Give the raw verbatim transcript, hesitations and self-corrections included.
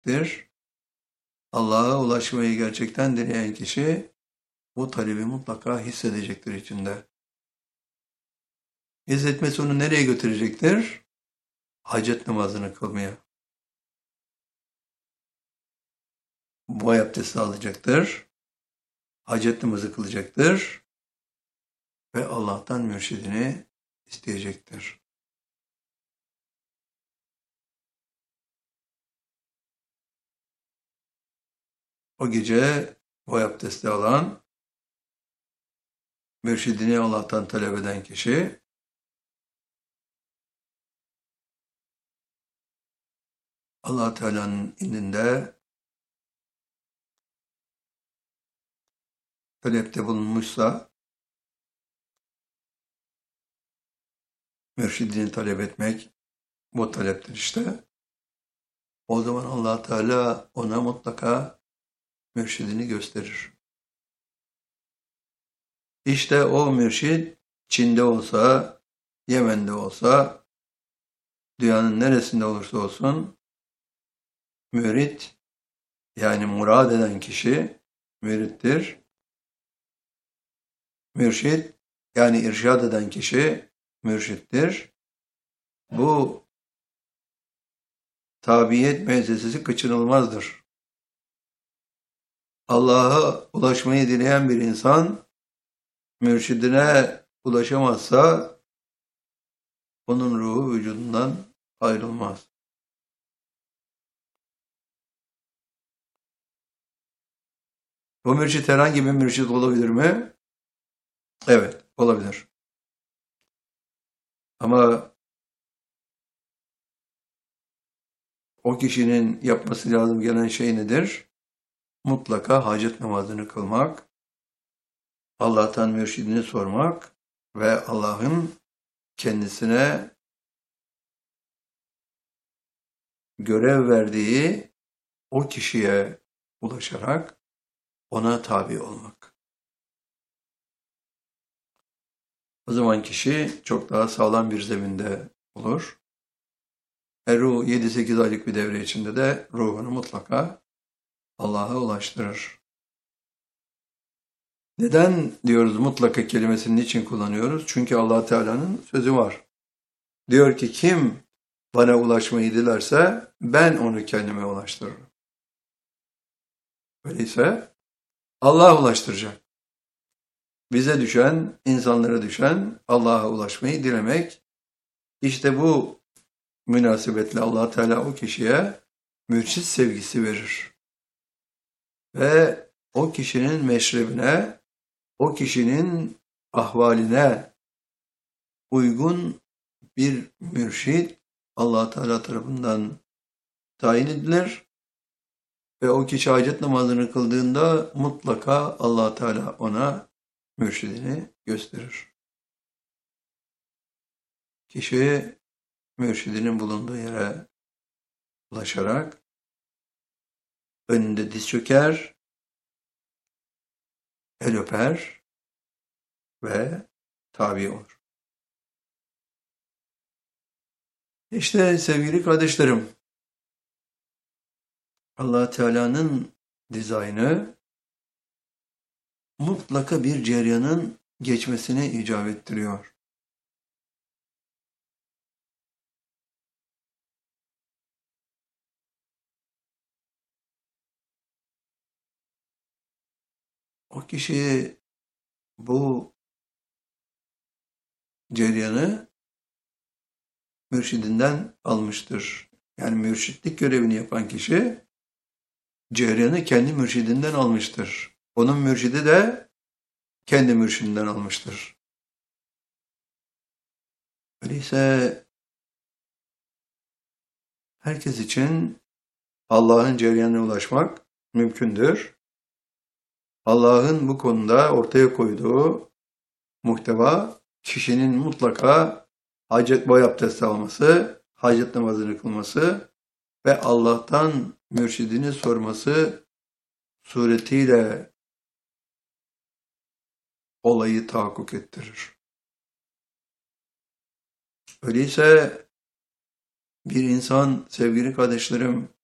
edecektir. Allah'a ulaşmayı gerçekten dileyen kişi bu talebi mutlaka hissedecektir içinde. Hissetmesi onu nereye götürecektir? Hacet namazını kılmaya. Boy abdesti alacaktır. Hacet namazı kılacaktır. Ve Allah'tan mürşidini isteyecektir. O gece boy abdesti alan, mürşidini Allah'tan talep eden kişi, Allah Teala'nın indinde talepte bulunmuşsa, mürşidini talep etmek bu taleptir işte. O zaman Allah Teala ona mutlaka mürşidini gösterir. İşte o mürşid Çin'de olsa, Yemen'de olsa, dünyanın neresinde olursa olsun, mürit, yani murad eden kişi mürittir. Mürşid, yani irşad eden kişi mürşittir. Bu tabiyet müessesesi kaçınılmazdır. Allah'a ulaşmayı dileyen bir insan, mürşidine ulaşamazsa, onun ruhu vücudundan ayrılmaz. Bu mürşit herhangi bir mürşit olabilir mi? Evet, olabilir. Ama o kişinin yapması lazım gelen şey nedir? Mutlaka hacet namazını kılmak, Allah'tan mürşidini sormak ve Allah'ın kendisine görev verdiği o kişiye ulaşarak ona tabi olmak. O zaman kişi çok daha sağlam bir zeminde olur. E ruh yedi sekiz aylık bir devre içinde de ruhunu mutlaka Allah'a ulaştırır. Neden diyoruz mutlaka kelimesini niçin kullanıyoruz? Çünkü Allah Teala'nın sözü var. Diyor ki kim bana ulaşmayı dilerse ben onu kendime ulaştırırım. Öyleyse Allah'a ulaştıracak. Bize düşen, insanlara düşen Allah'a ulaşmayı dilemek. İşte bu münasebetle Allah Teala o kişiye mürşit sevgisi verir. Ve o kişinin meşrebine, o kişinin ahvaline uygun bir mürşit Allah Teala tarafından tayin edilir. Ve o kişi hacet namazını kıldığında mutlaka Allah Teala ona mürşidini gösterir. Kişi mürşidinin bulunduğu yere ulaşarak önünde diz çöker, el öper ve tabi olur. İşte sevgili kardeşlerim, Allah Teala'nın dizaynı mutlaka bir ceryanın geçmesini icap ettiriyor. O kişi bu ceryanı mürşidinden almıştır. Yani mürşitlik görevini yapan kişi ceryanı kendi mürşidinden almıştır. Onun mürşidi de kendi mürşidinden almıştır. Öyleyse herkes için Allah'ın ceryanına ulaşmak mümkündür. Allah'ın bu konuda ortaya koyduğu muhteva kişinin mutlaka hacet boy abdesti alması, hacet namazını kılması ve Allah'tan mürşidini sorması suretiyle olayı tahakkuk ettirir. Öyleyse bir insan sevgili kardeşlerim